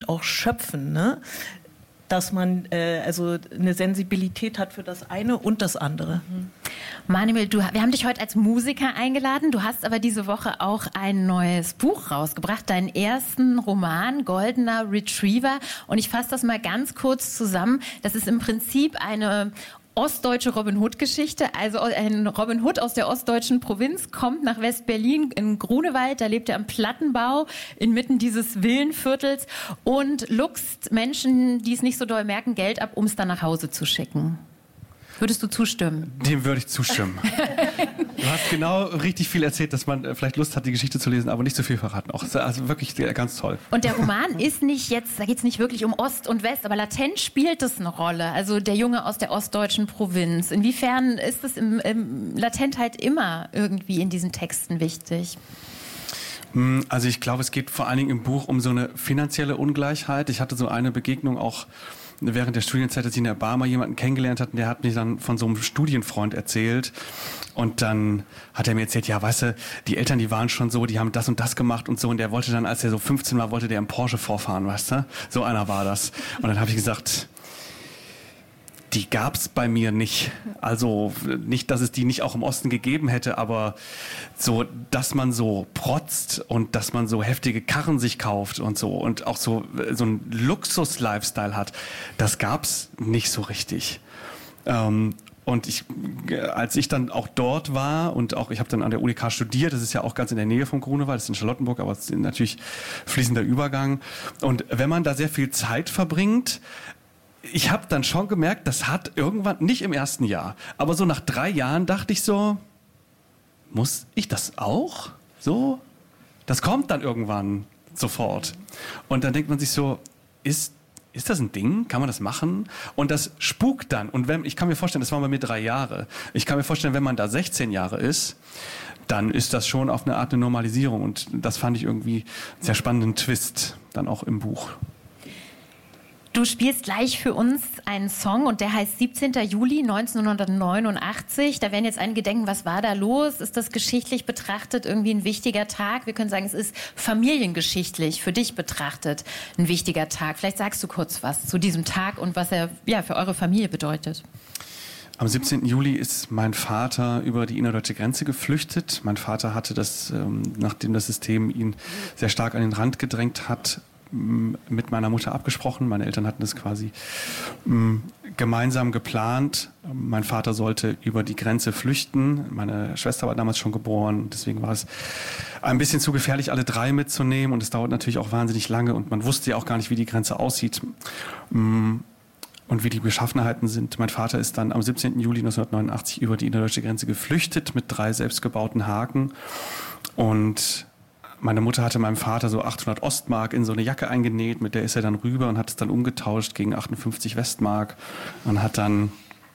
auch schöpfen, ne? Dass man also eine Sensibilität hat für das eine und das andere. Manuel, wir haben dich heute als Musiker eingeladen. Du hast aber diese Woche auch ein neues Buch rausgebracht, deinen ersten Roman, Goldener Retriever. Und ich fasse das mal ganz kurz zusammen. Das ist im Prinzip eine ostdeutsche Robin Hood-Geschichte. Also ein Robin Hood aus der ostdeutschen Provinz kommt nach West-Berlin in Grunewald. Da lebt er am Plattenbau inmitten dieses Villenviertels und luchst Menschen, die es nicht so doll merken, Geld ab, um es dann nach Hause zu schicken. Würdest du zustimmen? Dem würde ich zustimmen. Du hast genau richtig viel erzählt, dass man vielleicht Lust hat, die Geschichte zu lesen, aber nicht so viel verraten. Auch also wirklich ganz toll. Und der Roman ist nicht jetzt, da geht es nicht wirklich um Ost und West, aber latent spielt es eine Rolle. Also der Junge aus der ostdeutschen Provinz. Inwiefern ist es im latent halt immer irgendwie in diesen Texten wichtig? Also ich glaube, es geht vor allen Dingen im Buch um so eine finanzielle Ungleichheit. Ich hatte so eine Begegnung auch während der Studienzeit, dass ich in der Bar mal jemanden kennengelernt hatte, und der hat mir dann von so einem Studienfreund erzählt. Und dann hat er mir erzählt, ja, weißt du, die Eltern, die waren schon so, die haben das und das gemacht und so. Und der wollte dann, als er so 15 war, wollte der im Porsche vorfahren, weißt du? So einer war das. Und dann habe ich gesagt, die gab's bei mir nicht. Also nicht, dass es die nicht auch im Osten gegeben hätte, aber so, dass man so protzt und dass man so heftige Karren sich kauft und so und auch so ein Luxus-Lifestyle hat, das gab's nicht so richtig. Und als ich dann auch dort war und auch, ich habe dann an der UDK studiert, das ist ja auch ganz in der Nähe von Grunewald, das ist in Charlottenburg, aber es ist natürlich fließender Übergang. Und wenn man da sehr viel Zeit verbringt, ich habe dann schon gemerkt, das hat irgendwann, nicht im ersten Jahr, aber so nach 3 Jahren dachte ich so, muss ich das auch? So? Das kommt dann irgendwann sofort. Und dann denkt man sich so, ist das ein Ding? Kann man das machen? Und das spukt dann. Und ich kann mir vorstellen, das waren bei mir 3 Jahre. Ich kann mir vorstellen, wenn man da 16 Jahre ist, dann ist das schon auf eine Art eine Normalisierung. Und das fand ich irgendwie einen sehr spannenden Twist dann auch im Buch. Du spielst gleich für uns einen Song und der heißt 17. Juli 1989. Da werden jetzt einige denken, was war da los? Ist das geschichtlich betrachtet irgendwie ein wichtiger Tag? Wir können sagen, es ist familiengeschichtlich für dich betrachtet ein wichtiger Tag. Vielleicht sagst du kurz was zu diesem Tag und was er für eure Familie bedeutet. Am 17. Juli ist mein Vater über die innerdeutsche Grenze geflüchtet. Mein Vater hatte das, nachdem das System ihn sehr stark an den Rand gedrängt hat, mit meiner Mutter abgesprochen. Meine Eltern hatten das quasi gemeinsam geplant. Mein Vater sollte über die Grenze flüchten. Meine Schwester war damals schon geboren. Deswegen war es ein bisschen zu gefährlich, alle 3 mitzunehmen. Und es dauert natürlich auch wahnsinnig lange. Und man wusste ja auch gar nicht, wie die Grenze aussieht und wie die Beschaffenheiten sind. Mein Vater ist dann am 17. Juli 1989 über die innerdeutsche Grenze geflüchtet mit 3 selbstgebauten Haken. Und meine Mutter hatte meinem Vater so 800 Ostmark in so eine Jacke eingenäht, mit der ist er dann rüber und hat es dann umgetauscht gegen 58 Westmark und hat dann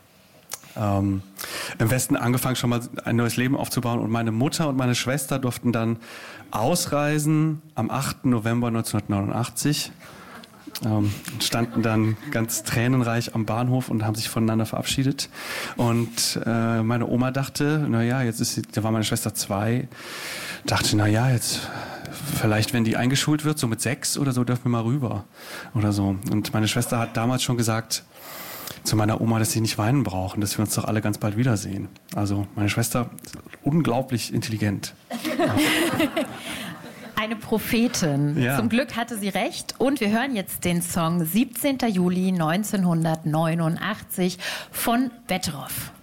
im Westen angefangen, schon mal ein neues Leben aufzubauen. Und meine Mutter und meine Schwester durften dann ausreisen am 8. November 1989. Standen dann ganz tränenreich am Bahnhof und haben sich voneinander verabschiedet. Und meine Oma dachte, da war meine Schwester 2, dachte, jetzt vielleicht, wenn die eingeschult wird, so mit 6 oder so, dürfen wir mal rüber oder so. Und meine Schwester hat damals schon gesagt zu meiner Oma, dass sie nicht weinen brauchen, dass wir uns doch alle ganz bald wiedersehen. Also meine Schwester ist unglaublich intelligent. Eine Prophetin. Ja. Zum Glück hatte sie recht. Und wir hören jetzt den Song 17. Juli 1989 von Betteroff.